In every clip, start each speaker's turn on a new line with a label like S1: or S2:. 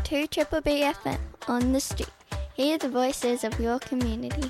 S1: 2 Triple B FM on the street. Hear the voices of your community.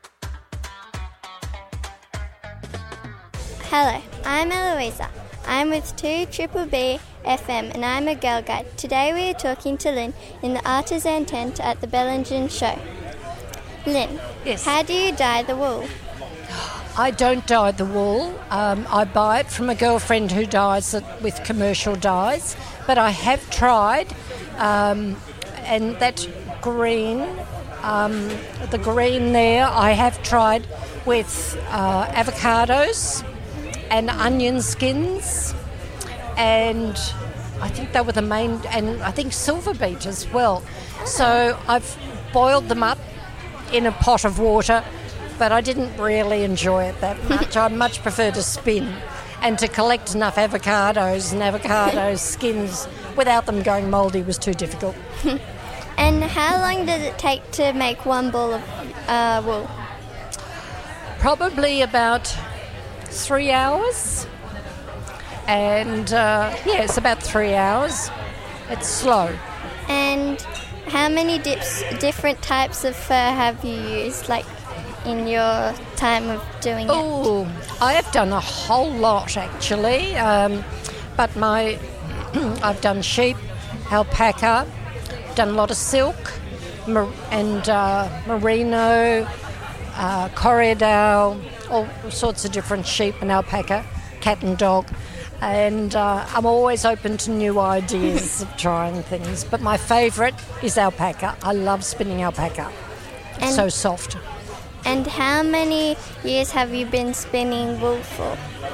S1: Hello, I'm Eloisa. I'm with 2 Triple B FM and I'm a girl guide. Today we are talking to Lynn in the artisan tent at the Bellingen show. Lynn,
S2: yes.
S1: How do you dye the wool?
S2: I don't dye the wool. I buy it from a girlfriend who dyes it with commercial dyes. But I have tried, and that green, the green there, I have tried with avocados and onion skins, and I think they were the main, and I think silver beet as well. So I've boiled them up in a pot of water, but I didn't really enjoy it that much. I much prefer to spin and to collect enough avocados and avocado skins without them going mouldy was too difficult.
S1: And how long does it take to make one ball of wool?
S2: Probably about 3 hours. And it's about 3 hours. It's slow.
S1: And how many different types of fur have you used, like in your time of doing it?
S2: Oh, I have done a whole lot actually. But I've done sheep, alpaca, done a lot of silk, and merino, corriedale, all sorts of different sheep and alpaca, cat and dog. And I'm always open to new ideas of trying things. But my favourite is alpaca. I love spinning alpaca. It's so soft.
S1: And how many years have you been spinning wool for?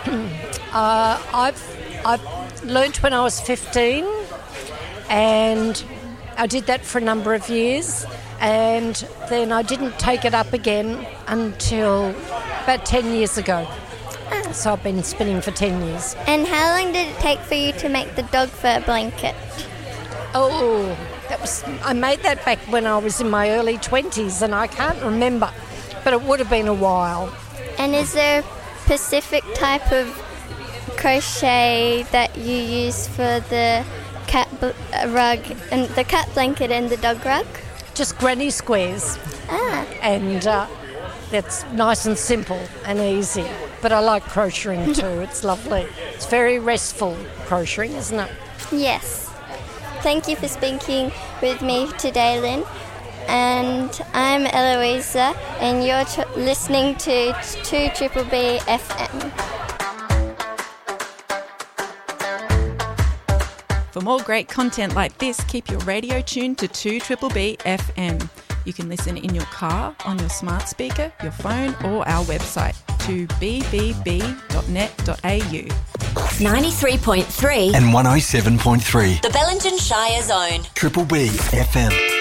S2: I've learnt when I was 15, and I did that for a number of years, and then I didn't take it up again until about 10 years ago. So I've been spinning for 10 years.
S1: And how long did it take for you to make the dog fur blanket?
S2: Oh, I made that back when I was in my early 20s, and I can't remember, but it would have been a while.
S1: And is there a specific type of crochet that you use for the cat rug and the cat blanket and the dog rug?
S2: Just granny squares. And that's nice and simple and easy. But I like crocheting too. It's lovely. It's very restful crocheting, isn't it?
S1: Yes. Thank you for speaking with me today, Lynn. And I'm Eloisa, and you're listening to 2 Triple B FM.
S3: For more great content like this, keep your radio tuned to 2 Triple B FM. You can listen in your car, on your smart speaker, your phone, or our website, 2bbb.net.au.
S4: 93.3
S5: and 107.3.
S4: The Bellingen Shire Zone.
S5: Triple B FM.